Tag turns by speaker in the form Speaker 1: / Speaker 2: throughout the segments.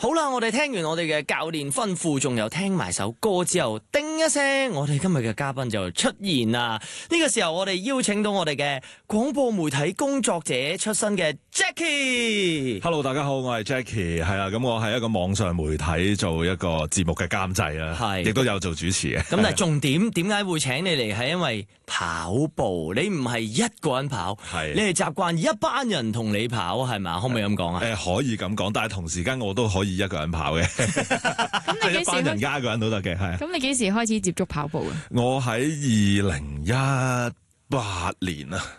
Speaker 1: 好啦，我哋聽完我哋嘅教練吩咐，仲有聽埋首歌之後，叮一聲，我哋今日嘅嘉賓就出現啦。呢個時候，我哋邀請到我哋嘅廣播媒體工作者出身嘅 Jackie。
Speaker 2: Hello， 大家好，我係 Jackie， 係啦，咁我係一個網上媒體做一個節目嘅監製啦，係，亦都有做主持嘅。
Speaker 1: 咁但係重點解會請你嚟？係因為跑步，你唔係一個人跑，係，你係習慣一班人同你跑，係咪？可唔可以咁講啊？
Speaker 2: 可以咁講，但係同時間我都可以一個人跑嘅，即係一班人加一個人都得嘅，係。
Speaker 3: 咁你幾時開始接觸跑步啊？
Speaker 2: 我喺2018年啊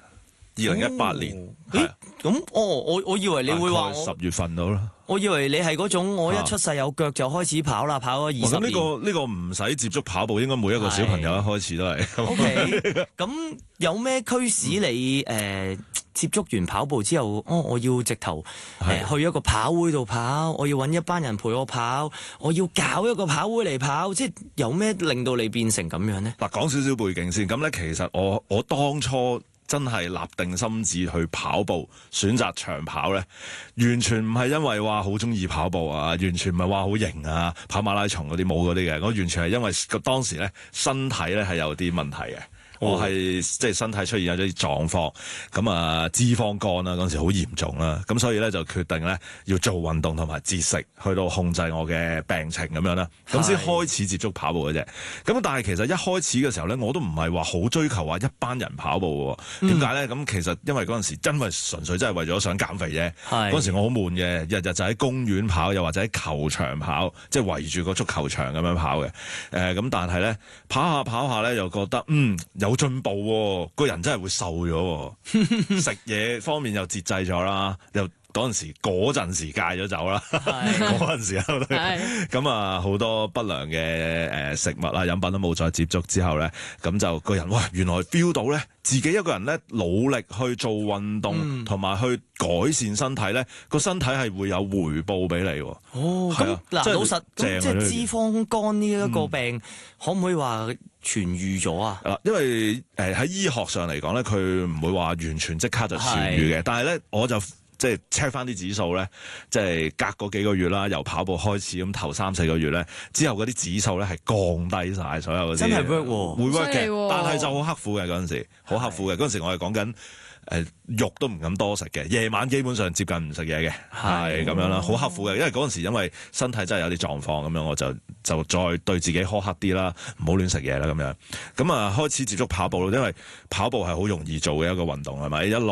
Speaker 2: ，2018年。
Speaker 1: 咁我以為你會話
Speaker 2: 10月份到啦。
Speaker 1: 我以為你係嗰種我一出世有腳就開始跑啦，跑咗20年。
Speaker 2: 呢個唔使接觸跑步，應該每一個小朋友一開始都係。
Speaker 1: OK， 咁有咩驅使你接觸完跑步之後，我要直頭去一個跑會度跑，我要揾一班人陪我跑，我要搞一個跑會嚟跑，即係有咩令到你變成咁樣呢？
Speaker 2: 嗱，講少少背景先。咁咧，其實我當初真係立定心志去跑步，選擇長跑咧，完全唔係因為話好中意跑步啊，完全唔係話好型啊，跑馬拉松嗰啲冇嗰啲嘅，我完全係因為當時咧身體咧係有啲問題嘅。我係即係身體出現有啲狀況，咁啊脂肪肝啦，嗰陣時好嚴重啦，咁所以咧就決定咧要做運動同埋節食，去到控制我嘅病情咁樣啦，咁先開始接觸跑步嘅啫。咁但係其實一開始嘅時候咧，我都唔係話好追求話一班人跑步喎。點解咧？咁其實因為嗰陣時真係純粹真係為咗想減肥啫。嗰陣時我好悶嘅，日日就喺公園跑，又或者喺球場跑，即係圍住個足球場咁樣跑嘅。咁但係咧跑下咧，又覺得有進步喎，個人真係會瘦咗，食嘢方面又節制咗啦，又嗰陣時戒咗酒啦，嗰陣時咁啊好多不良嘅食物啊飲品都冇再接觸之後咧，咁就個人原來 feel 到咧自己一個人咧努力去做運動同埋去改善身體咧，個身體係會有回報俾你。
Speaker 1: 咁嗱，老實即係脂肪肝呢一個病，可唔可以話痊癒咗啊？
Speaker 2: 因為喺醫學上嚟講咧，佢唔會話完全即刻就痊癒嘅，但係咧我就即係 check 翻啲指數咧，即係隔嗰幾個月啦，由跑步開始咁頭3-4個月咧，之後嗰啲指數咧係降低晒所有嗰啲，
Speaker 1: 真係 work 喎，
Speaker 2: 會 work 嘅，但係就好刻苦嘅嗰陣時，好刻苦嘅嗰陣時，我係講緊肉都唔敢多食嘅，夜晚基本上接近唔食嘢嘅，係咁樣啦，好刻苦嘅，因為嗰陣時因為身體真係有啲狀況咁樣，我就再對自己苛刻啲啦，唔好亂食嘢啦咁樣。咁啊開始接觸跑步咯，因為跑步係好容易做嘅一個運動係咪？一